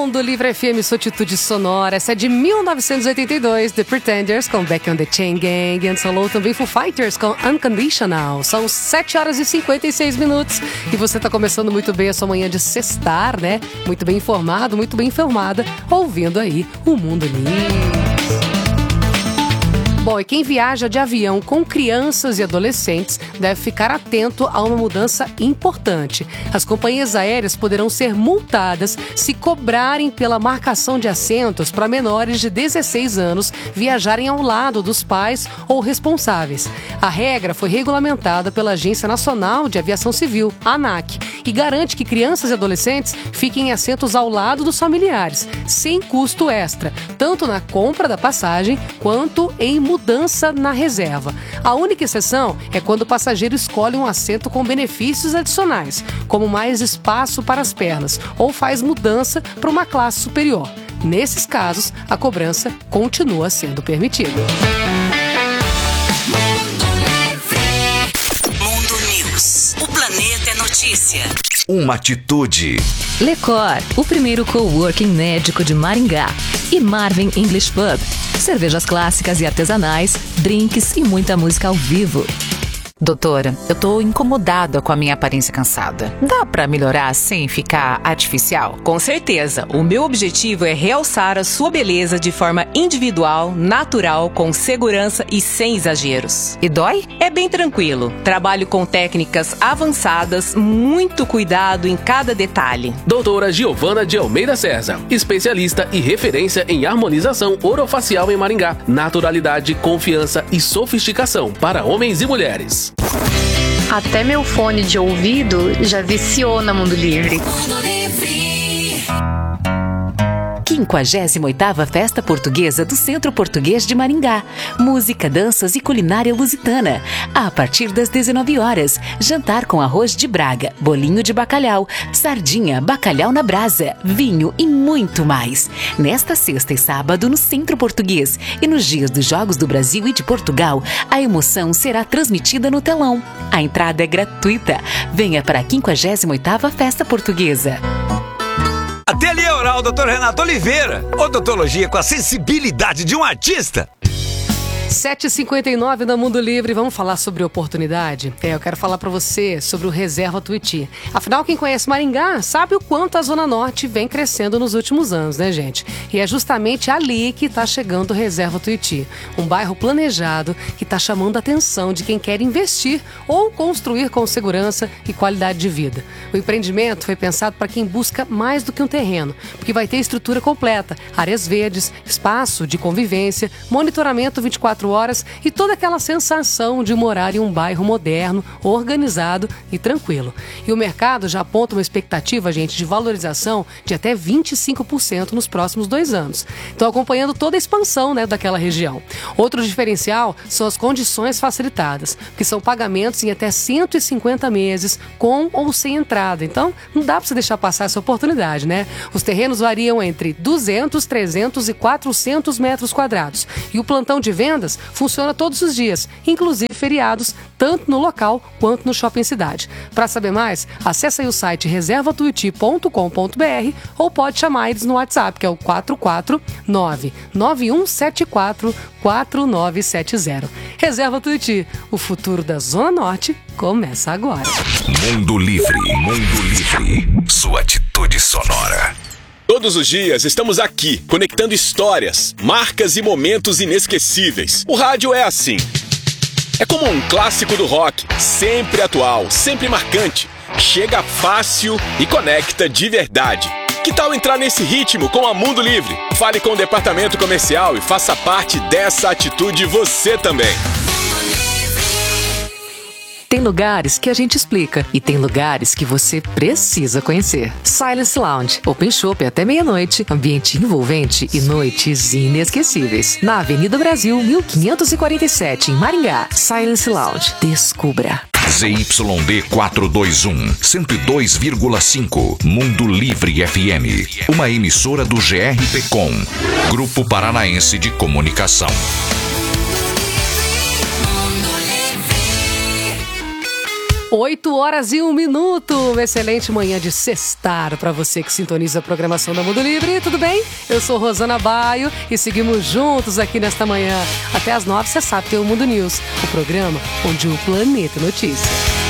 Mundo Livre FM, sua atitude sonora. Essa é de 1982, The Pretenders com Back on the Chain Gang. E falou também Foo Fighters com Unconditional. São 7 horas e 56 minutos. E você tá começando muito bem a sua manhã de sextar, né? Muito bem informado, muito bem informada, ouvindo aí o Mundo Livre. Bom, e quem viaja de avião com crianças e adolescentes deve ficar atento a uma mudança importante. As companhias aéreas poderão ser multadas se cobrarem pela marcação de assentos para menores de 16 anos viajarem ao lado dos pais ou responsáveis. A regra foi regulamentada pela Agência Nacional de Aviação Civil, a ANAC, e garante que crianças e adolescentes fiquem em assentos ao lado dos familiares, sem custo extra, tanto na compra da passagem quanto em mudança na reserva. A única exceção é quando o passageiro escolhe um assento com benefícios adicionais, como mais espaço para as pernas, ou faz mudança para uma classe superior. Nesses casos, a cobrança continua sendo permitida. Mundo News. O planeta é notícia. Uma atitude. Lecor, o primeiro coworking médico de Maringá. E Marvin English Pub. Cervejas clássicas e artesanais, drinks e muita música ao vivo. Doutora, eu tô incomodada com a minha aparência cansada. Dá pra melhorar sem ficar artificial? Com certeza. O meu objetivo é realçar a sua beleza de forma individual, natural, com segurança e sem exageros. E dói? É bem tranquilo. Trabalho com técnicas avançadas, muito cuidado em cada detalhe. Doutora Giovana de Almeida César, especialista e referência em harmonização orofacial em Maringá. Naturalidade, confiança e sofisticação para homens e mulheres. Até meu fone de ouvido já viciou na Mundo Livre. 58ª Festa Portuguesa do Centro Português de Maringá. Música, danças e culinária lusitana. A partir das 19 horas, jantar com arroz de Braga, bolinho de bacalhau, sardinha, bacalhau na brasa, vinho e muito mais. Nesta sexta e sábado no Centro Português e nos dias dos Jogos do Brasil e de Portugal, a emoção será transmitida no telão. A entrada é gratuita. Venha para a 58ª Festa Portuguesa. Ateliê Oral Dr. Renato Oliveira. Odontologia com a sensibilidade de um artista. 7h59 no Mundo Livre, vamos falar sobre oportunidade? Eu quero falar para você sobre o Reserva Tuiuti. Afinal, quem conhece Maringá sabe o quanto a Zona Norte vem crescendo nos últimos anos, né, gente? E é justamente ali que está chegando o Reserva Tuiuti, um bairro planejado que está chamando a atenção de quem quer investir ou construir com segurança e qualidade de vida. O empreendimento foi pensado para quem busca mais do que um terreno, porque vai ter estrutura completa, áreas verdes, espaço de convivência, monitoramento 24 horas e toda aquela sensação de morar em um bairro moderno, organizado e tranquilo. E o mercado já aponta uma expectativa, gente, de valorização de até 25% nos próximos 2 anos. Estão acompanhando toda a expansão, né, daquela região. Outro diferencial são as condições facilitadas, que são pagamentos em até 150 meses, com ou sem entrada. Então, não dá para você deixar passar essa oportunidade, né? Os terrenos variam entre 200, 300 e 400 metros quadrados. E o plantão de vendas funciona todos os dias, inclusive feriados, tanto no local quanto no Shopping Cidade. Para saber mais, acesse aí o site reservatuiuti.com.br ou pode chamar eles no WhatsApp, que é o 449-9174-4970. Reserva Tuiuti, o futuro da Zona Norte começa agora. Mundo Livre, Mundo Livre, sua atitude sonora. Todos os dias estamos aqui, conectando histórias, marcas e momentos inesquecíveis. O rádio é assim. É como um clássico do rock, sempre atual, sempre marcante. Chega fácil e conecta de verdade. Que tal entrar nesse ritmo com a Mundo Livre? Fale com o departamento comercial e faça parte dessa atitude você também. Tem lugares que a gente explica e tem lugares que você precisa conhecer. Silence Lounge, Open Shop até meia-noite, ambiente envolvente e noites inesquecíveis. Na Avenida Brasil, 1547, em Maringá. Silence Lounge, descubra. ZYD 421, 102,5. Mundo Livre FM. Uma emissora do GRPcom, Grupo Paranaense de Comunicação. 8h01. Uma excelente manhã de sextar para você que sintoniza a programação da Mundo Livre. Tudo bem? Eu sou Rosana Baio e seguimos juntos aqui nesta manhã. Até às 9, você sabe, tem o Mundo News, o programa onde o planeta é notícia.